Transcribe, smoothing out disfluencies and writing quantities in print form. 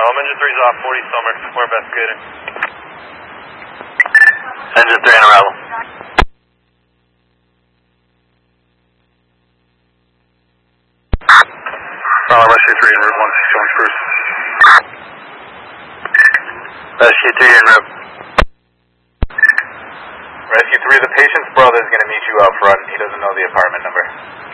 Marlum, engine 3's off, 40 Summer, we're investigating. Engine 3 on arrival. Rescue 3 en route 1, showing Spruce. Rescue 3 en route. Rescue 3, the patient's brother is going to meet you out front. He doesn't know the apartment number.